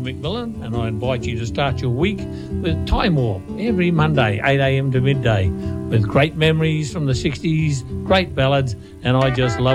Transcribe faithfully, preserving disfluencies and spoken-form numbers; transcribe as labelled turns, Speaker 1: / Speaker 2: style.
Speaker 1: Sean McMillan, and I invite you to start your week with Time Warp every Monday, eight a.m. to midday, with great memories from the sixties, great ballads, and I just love